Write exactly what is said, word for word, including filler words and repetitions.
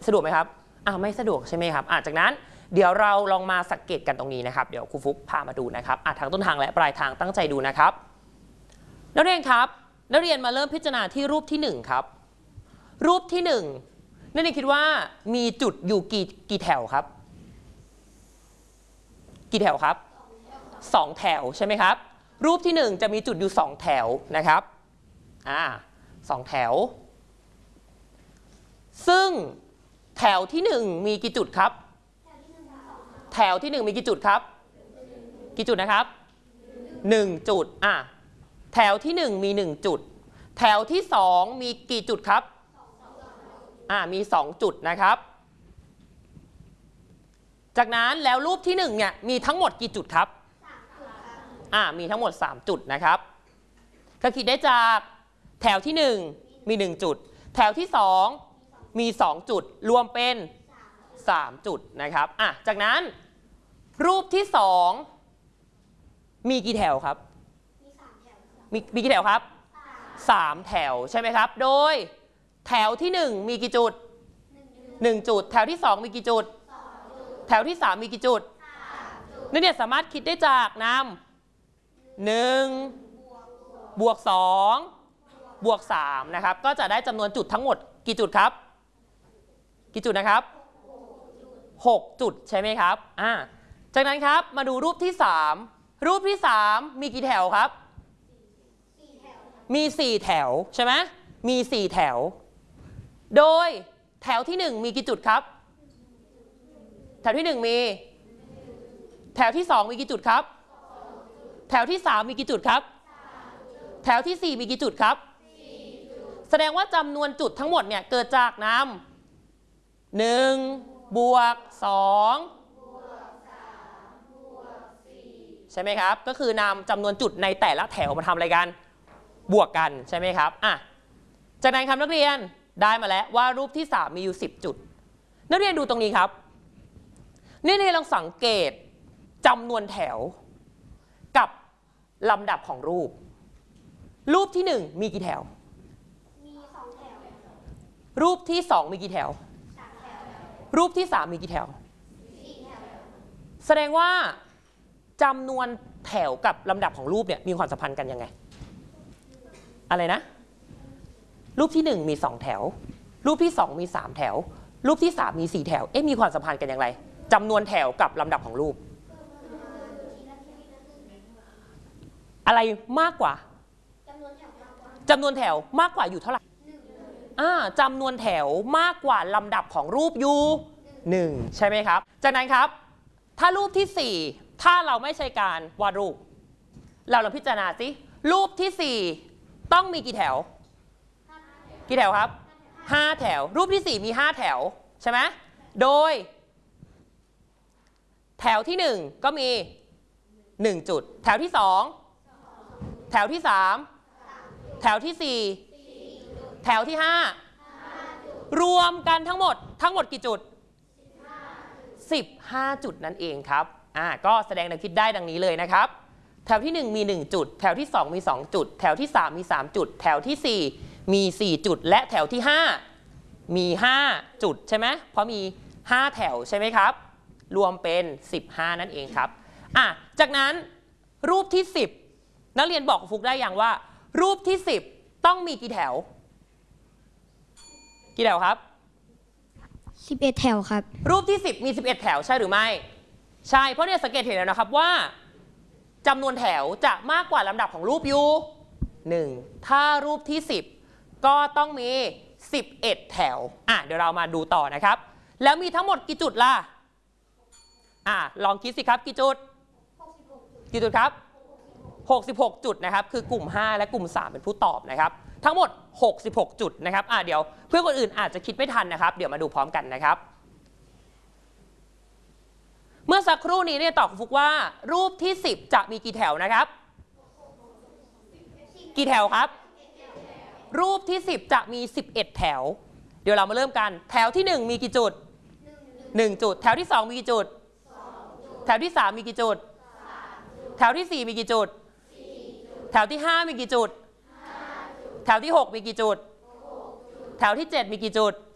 สะดวกไหมครับอ่าไม่สะดวกใช่ไหมครับอ่าจากนั้นเดี๋ยวเราลองมาสังเกตกันตรงนี้นะครับเดี๋ยวครูฟุกพามาดูนะครับอ่าทางต้นทางและปลายทางตั้งใจดูนะครับนักเรียนครับนักเรียนมาเริ่มพิจารณาที่รูปที่หนึ่งครับรูปที่หนึ่งนักเรียนคิดว่ามีจุดอยู่กี่กี่แถวครับกี่แถวครับสองแถวใช่ไหมครับรูปที่หนึ่งจะมีจุดอยู่สองแถวนะครับอ่าสองแถวซึ่งแถวที่หนึ่งมีกี่จุดครับแถวที่หนึ่งมีกี่จุดครับกี่จุดนะครับหนึ่งจุดอ่ะแถวที่หนึ่งมีหนึ่งจุดแถวที่สองมีกี่จุดครับอ่ามีสองจุดนะครับจากนั้นแล้วรูปที่หนึ่งเนี่ยมีทั้งหมดกี่จุดครับอ่ามีทั้งหมดสามจุดนะครับก็คิดได้จากแถวที่หนึ่งมีหนึ่งจุดแถวที่สองมีสองจุดรวมเป็นสามจุดนะครับอ่ะจากนั้นรูปที่สองมีกี่แถวครับมีมีกี่แถวครับสามแถวใช่ไหมครับโดยแถวที่หนึ่งมีกี่จุดหนึ่งจุดแถวที่สองมีกี่จุดแถวที่สามมีกี่จุดนักเรียนสามารถคิดได้จากนำหนึ่งบวกสองบวกสามนะครับก็จะได้จำนวนจุดทั้งหมดกี่จุดครับกี่จุดนะครับหกจุดใช่ไหมครับอ่าจากนั้นครับมาดูรูปที่สามรูปที่สามมีกี่แถวครับมีสี่แถวใช่ไหมมีสี่แถวโดยแถวที่หนึ่งมีกี่จุดครับแถวที่หนึ่งมีแถวที่สองมีกี่จุดครับแถวที่สามมีกี่จุดครับแถวที่สี่มีกี่จุดครับแสดงว่าจำนวนจุดทั้งหมดเนี่ยเกิดจากนำหนึ่งบวกสองใช่ไหมครับก็คือนำจำนวนจุดในแต่ละแถวมาทำอะไรกันบวกกันใช่ไหมครับอ่ะจากนั้นครับนักเรียนได้มาแล้วว่ารูปที่สามมีอยู่สิบจุดนักเรียนดูตรงนี้ครับนี่นี่ลองสังเกตจำนวนแถวกับลำดับของรูปรูปที่หนึ่งมีกี่แถวมีสองแถวรูปที่สองมีกี่แถวสามแถวรูปที่สามมีกี่แถวสี่แถวแสดงว่าจำนวนแถวกับลำดับของรูปเนี่ยมีความสัมพันธ์กันยังไงอะไรนะรูปที่หนึ่งมีสองแถวรูปที่สองมีสามแถวรูปที่สามมีสี่แถวเอ๊ะมีความสัมพันธ์กันอย่างไรจำนวนแถวกับลำดับของรูปอะไรมากกว่าจำนวนแถวมากกว่าอยู่เท่าไหร่อ่าจำนวนแถวมากกว่าลำดับของรูปอยู่หนึ่งใช่ไหมครับจากนั้นครับถ้ารูปที่สี่ถ้าเราไม่ใช่การวาดรูปเราลองพิจารณาสิรูปที่สี่ต้องมีกี่แถวกี่แถวครับห้าแถวรูปที่สี่มีห้าแถวใช่ไหมโดยแถวที่หนึ่งก็มีหนึ่งจุดแถวที่สองแถวที่สามแถวที่สี่แถวที่ห้ารวมกันทั้งหมดทั้งหมดกี่จุดสิบห้าจุดนั่นเองครับอ่าก็แสดงแนวคิดได้ดังนี้เลยนะครับแถวที่หนึ่งมีหนึ่งจุดแถวที่สองมีสองจุดแถวที่สามมีสามจุดแถวที่สี่มีสี่จุดและแถวที่ห้ามีห้าจุดใช่ไหมเพราะมีห้าแถวใช่ไหมครับรวมเป็นสิบห้านั่นเองครับอ่ะจากนั้นรูปที่สิบนักเรียนบอกฟุกได้อย่างว่ารูปที่สิบต้องมีกี่แถวกี่แถวครับสิบเอ็ดแถวครับรูปที่สิบมีสิบเอ็ดแถวใช่หรือไม่ใช่เพราะเนี่ยสังเกตเห็นแล้วนะครับว่าจำนวนแถวจะมากกว่าลำดับของรูปอยู่หนึ่งถ้ารูปที่สิบก็ต้องมีสิบเอ็ดแถวอ่ะเดี๋ยวเรามาดูต่อนะครับแล้วมีทั้งหมดกี่จุดล่ะอ่ะลองคิดสิครับกี่จุดกี่จุดครับหกสิบหกจุดนะครับคือกลุ่มห้าและกลุ่มสามเป็นผู้ตอบนะครับทั้งหมดหกสิบหกจุดนะครับอ่ะเดี๋ยวเพื่อนคนอื่นอาจจะคิดไม่ทันนะครับเดี๋ยวมาดูพร้อมกันนะครับเมื่อสักครู่นี้เนี่ยตอบฟุกว่ารูปที่สิบจะมีกี่แถวนะครับกี่แถวครับรูปที่สิบจะมีสิบเอ็ดแถวเดี๋ยวเรามาเริ่มกันแถวที่หนึ่งมีกี่จุดหนึ่งจุดแถวที่สองมีกี่จุดแถวที่สามมีกี่จุดแถวที่สี่มีกี่จุดแถวที่ห้ามีกี่จุดแถวที่หกมีกี่จุดแถวที่เจ็ดมีกี่จุด